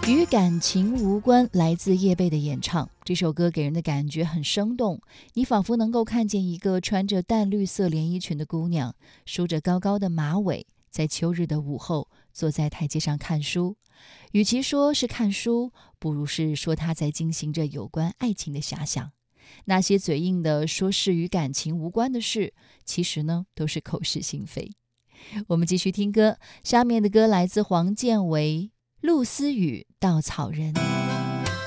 与感情无关，来自叶蓓的演唱。这首歌给人的感觉很生动，你仿佛能够看见一个穿着淡绿色连衣裙的姑娘，梳着高高的马尾，在秋日的午后坐在台阶上看书。与其说是看书，不如是说她在进行着有关爱情的遐想。那些嘴硬的说是与感情无关的事，其实呢都是口是心非。我们继续听歌，下面的歌来自黄建为，陆思雨，稻草人。